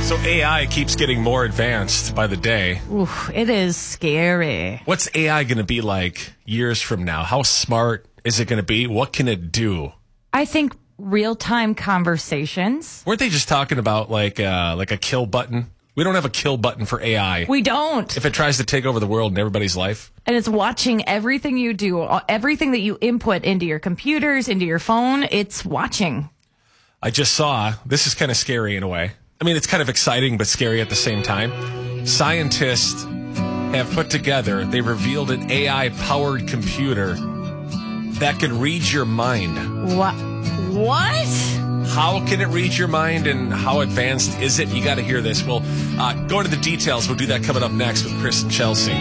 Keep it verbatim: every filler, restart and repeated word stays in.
So A I keeps getting more advanced by the day. Oof, it is scary. What's A I going to be like years from now? How smart is it going to be? What can it do? I think real-time conversations. Weren't they just talking about like uh, like a kill button? We don't have a kill button for A I. We don't. If it tries to take over the world and everybody's life. And it's watching everything you do, everything that you input into your computers, into your phone, it's watching. I just saw, this is kind of scary in a way. I mean, it's kind of exciting but scary at the same time. Scientists have put together, they revealed an A I-powered computer that can read your mind. What? What? How can it read your mind and how advanced is it? You got to hear this. We'll uh, go into the details. We'll do that coming up next with Chris and Chelsea.